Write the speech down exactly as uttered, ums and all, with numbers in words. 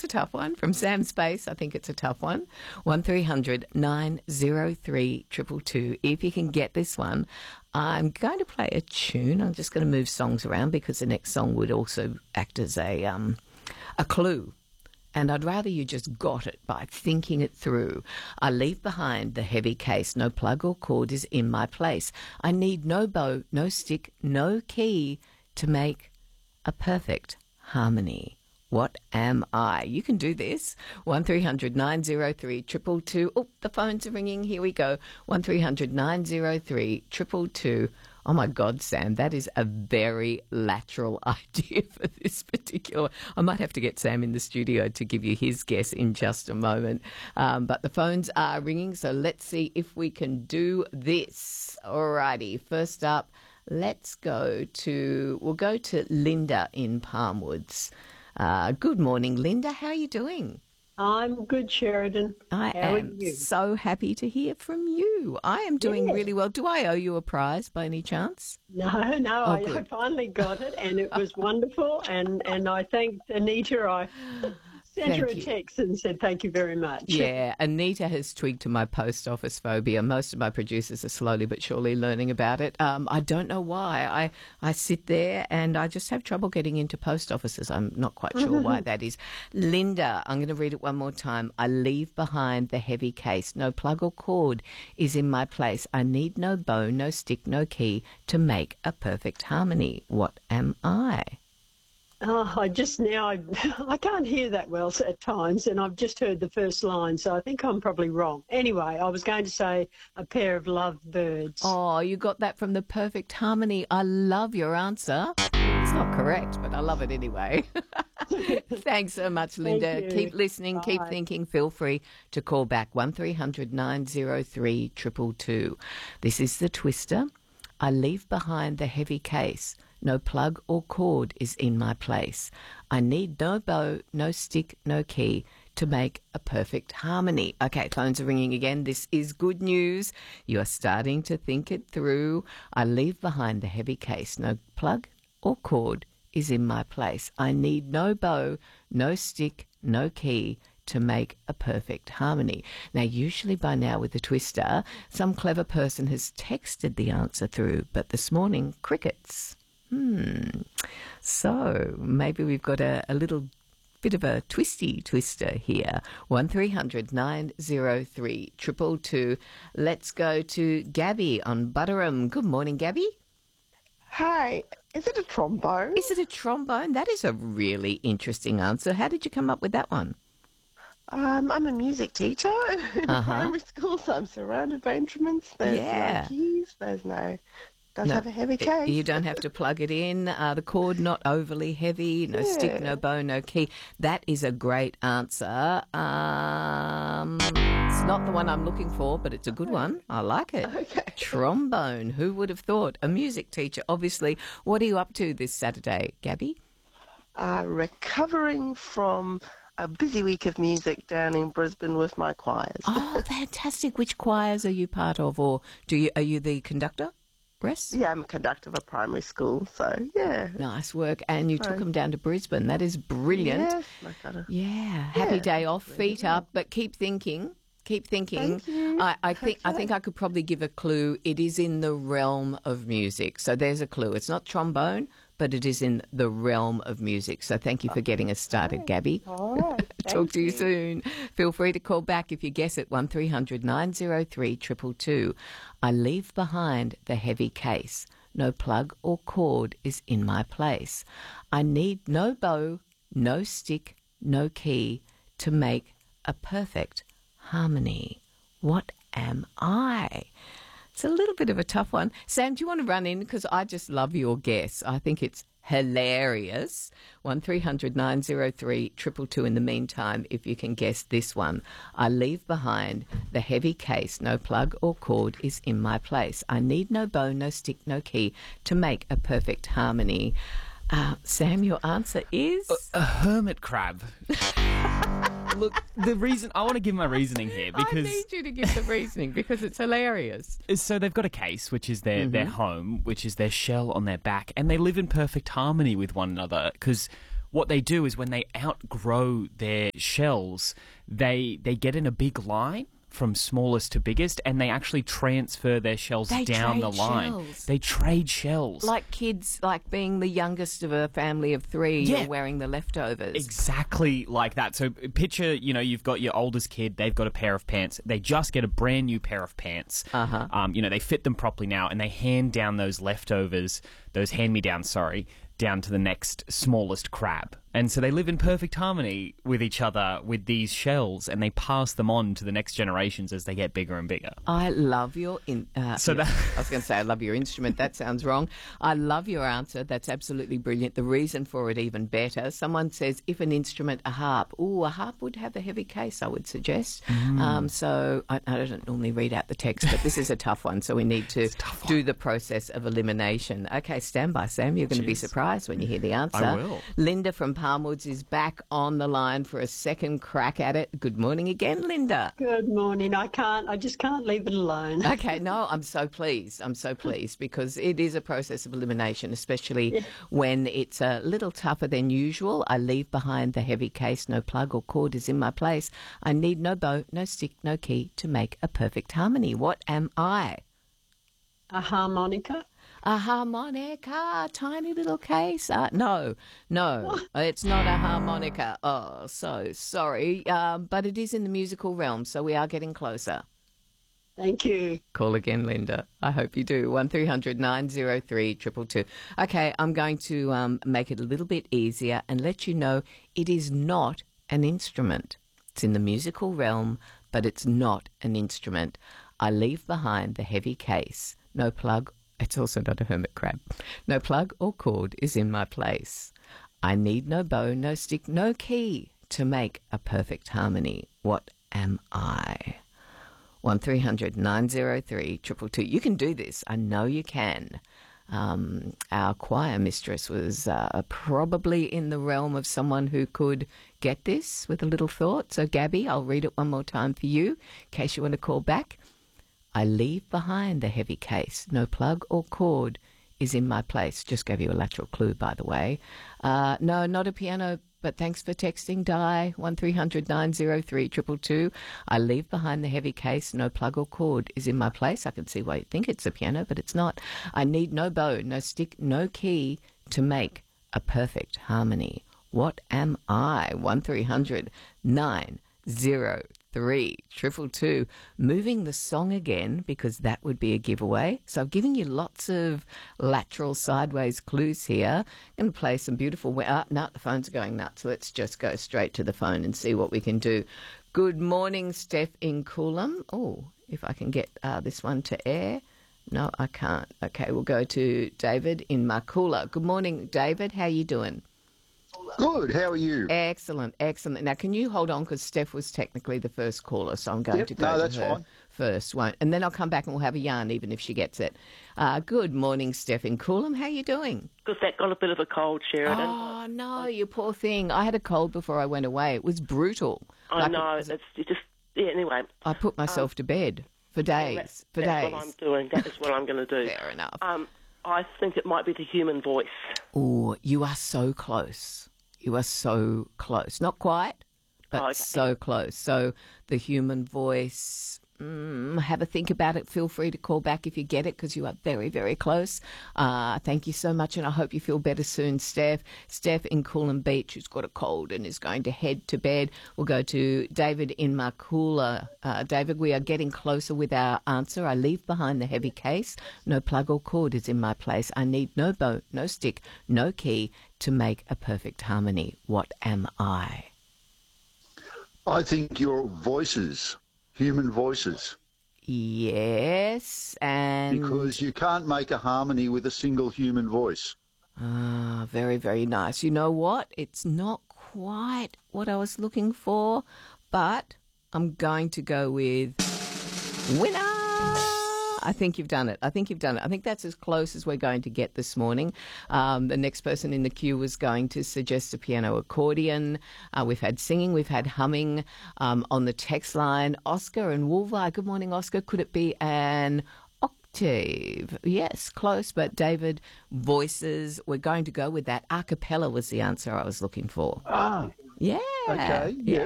a tough one. From Sam Space, I think it's a tough one. one three hundred nine oh three two two two. If you can get this one, I'm going to play a tune. I'm just going to move songs around because the next song would also act as a um, a clue. And I'd rather you just got it by thinking it through. I leave behind the heavy case. No plug or cord is in my place. I need no bow, no stick, no key to make a perfect harmony. What am I? You can do this. one three hundred nine oh three two two two. Oh, the phones are ringing. Here we go. one three hundred nine oh three two two two. Oh, my God, Sam, that is a very lateral idea for this particular. I might have to get Sam in the studio to give you his guess in just a moment. Um, but the phones are ringing, so let's see if we can do this. All righty. First up, let's go to, we'll go to Linda in Palmwoods. Uh, good morning, Linda. How are you doing? I'm good, Sheridan. I How am are you? so happy to hear from you. I am doing Yes. really well. Do I owe you a prize by any chance? No, no, Oh, I, I good. finally got it, and it was wonderful. And, and I thanked Anita. I sent her Thank a you. text and said thank you very much. Yeah, Anita has twigged to my post office phobia. Most of my producers are slowly but surely learning about it. Um, I don't know why. I, I sit there and I just have trouble getting into post offices. I'm not quite sure why that is. Linda, I'm going to read it one more time. I leave behind the heavy case. No plug or cord is in my place. I need no bow, no stick, no key to make a perfect harmony. What am I? Oh, I just now, I, I can't hear that well at times, and I've just heard the first line, so I think I'm probably wrong. Anyway, I was going to say a pair of lovebirds. Oh, you got that from the perfect harmony. I love your answer. It's not correct, but I love it anyway. Thanks so much, Linda. you. Keep listening, keep Bye. thinking. Feel free to call back one three hundred nine oh three two two two. This is the Twister. I leave behind the heavy case. No plug or cord is in my place. I need no bow, no stick, no key to make a perfect harmony. Okay, phones are ringing again. This is good news. You are starting to think it through. I leave behind the heavy case. No plug or cord is in my place. I need no bow, no stick, no key to make a perfect harmony. Now, usually by now with the Twister, some clever person has texted the answer through, but this morning, crickets. Hmm. So maybe we've got a, a little bit of a twisty twister here. one three hundred nine oh three two two two. Let's go to Gabby on Butterham. Good morning, Gabby. Hi, is it a trombone? Is it a trombone? That is a really interesting answer. How did you come up with that one? Um, I'm a music teacher in Uh-huh. primary school, so I'm surrounded by instruments. There's Yeah. no keys, there's no... Does No, have a heavy case. You don't have to plug it in. Uh, the cord not overly heavy. No stick, Yeah. no bow, no key. That is a great answer. Um, it's not the one I'm looking for, but it's a good one. I like it. Okay. Trombone. Who would have thought? A music teacher, obviously. What are you up to this Saturday, Gabby? Uh, recovering from a busy week of music down in Brisbane with my choirs. Oh, fantastic. Which choirs are you part of, or do you are you the conductor? Rest? Yeah, I'm a conductor of a primary school, so yeah. Nice work. And you took Right. them down to Brisbane. That is brilliant. Yes, I gotta... Yeah, happy Yeah, day off, really feet well. up, but keep thinking. Keep thinking. Thank you. I, I think I Okay. think I could probably give a clue. It is in the realm of music. So there's a clue. It's not trombone, but it is in the realm of music. So thank you for getting us started, Gabby. All right. Talk thank to you soon. Feel free to call back if you guess it. one three hundred nine oh three two two two. I leave behind the heavy case. No plug or cord is in my place. I need no bow, no stick, no key to make a perfect harmony. What am I? It's a little bit of a tough one. Sam, do you want to run in? Because I just love your guess. I think it's hilarious. one three hundred nine oh three two two two in the meantime, if you can guess this one. I leave behind the heavy case. No plug or cord is in my place. I need no bow, no stick, no key to make a perfect harmony. Uh, Sam, your answer is? A hermit crab. Look, the reason I want to give my reasoning here I because need you to give the reasoning because it's hilarious. so they've got a case, which is their, their Mm-hmm. home, which is their shell on their back, and they live in perfect harmony with one another because what they do is when they outgrow their shells, they they get in a big line from smallest to biggest, and they actually transfer their shells They down the trade line. shells. They trade shells. Like kids, like being the youngest of a family of three, Yeah. you're wearing the leftovers. Exactly like that. So picture, you know, you've got your oldest kid, they've got a pair of pants. They just get a brand new pair of pants. Uh-huh. Um, you know, they fit them properly now, and they hand down those leftovers, those hand-me-downs, sorry, down to the next smallest crab. And so they live in perfect harmony with each other with these shells, and they pass them on to the next generations as they get bigger and bigger. I love your... In, uh, So your- that- I was going to say I love your instrument. That sounds wrong. I love your answer. That's absolutely brilliant. The reason for it even better. Someone says, if an instrument, a harp. Ooh, a harp would have a heavy case, I would suggest. Mm. Um, so I, I don't normally read out the text, but this is a tough one, so we need to do the process of elimination. Okay, stand by, Sam. You're going to be surprised when you hear the answer. I will. Linda from Palmwoods is back on the line for a second crack at it. Good morning again, Linda. Good morning. I can't, I just can't leave it alone. Okay, no, I'm so pleased. I'm so pleased because it is a process of elimination, especially when it's a little tougher than usual. I leave behind the heavy case, no plug or cord is in my place. I need no bow, no stick, no key to make a perfect harmony. What am I? A harmonica? A harmonica, tiny little case. Uh, no, no, it's not a harmonica. Oh, so sorry. Um, but it is in the musical realm, so we are getting closer. Thank you. Call again, Linda. I hope you do. one three hundred nine oh three two two two. Okay, I'm going to um, make it a little bit easier and let you know it is not an instrument. It's in the musical realm, but it's not an instrument. I leave behind the heavy case. No plug. It's also not a hermit crab. No plug or cord is in my place. I need no bow, no stick, no key to make a perfect harmony. What am I? one three hundred nine oh three two two two. You can do this. I know you can. Um, our choir mistress was uh, probably in the realm of someone who could get this with a little thought. So, Gabby, I'll read it one more time for you in case you want to call back. I leave behind the heavy case. No plug or cord is in my place. Just gave you a lateral clue, by the way. Uh, no, not a piano, but thanks for texting, Di. one three hundred nine oh three two two two. I leave behind the heavy case. No plug or cord is in my place. I can see why you think it's a piano, but it's not. I need no bow, no stick, no key to make a perfect harmony. What am I? one three hundred nine oh three two two two. Moving the song again because that would be a giveaway. So I'm giving you lots of lateral sideways clues here. I'm going to play some beautiful... Uh, no, the phone's going nuts. Let's just go straight to the phone and see what we can do. Good morning, Steph in Coolum. Oh, if I can get uh, this one to air. No, I can't. Okay, we'll go to David in Marcoola. Good morning, David. How you doing? Good. How are you? Excellent, excellent. Now, can you hold on because Steph was technically the first caller, so I'm going Yep, to go no, to that's her fine. first, won't? And then I'll come back and we'll have a yarn, even if she gets it. Uh, good morning, Steph in Coolum. How you doing? Because that got a bit of a cold, Sheridan. Oh no, you poor thing. I had a cold before I went away. It was brutal. I Like, know. it was- It's it just yeah. Anyway, I put myself to bed for days. that- for that's days. what I'm doing. That is what I'm going to do. Fair enough. Um, I think it might be the human voice. Oh, you are so close. You are so close. Not quite, but Oh, okay. so close. So the human voice, mm, have a think about it. Feel free to call back if you get it because you are very, very close. Uh, thank you so much, and I hope you feel better soon, Steph. Steph in Coolum Beach, who's got a cold and is going to head to bed. We'll go to David in Marcoola. Uh, David, we are getting closer with our answer. I leave behind the heavy case. No plug or cord is in my place. I need no bow, no stick, no key to make a perfect harmony. What am I? I think your voices, human voices, Yes, and... because you can't make a harmony with a single human voice. Ah, very, very nice. You know what? It's not quite what I was looking for, but I'm going to go with winner. I think you've done it. I think you've done it. I think that's as close as we're going to get this morning. Um, the next person in the queue was going to suggest a piano accordion. Uh, we've had singing. We've had humming um, on the text line. Oscar and Woolvi. Good morning, Oscar. Could it be an octave? Active. Yes, close, but David, voices. We're going to go with that. A cappella was the answer I was looking for. Ah, Yeah. okay. Yeah,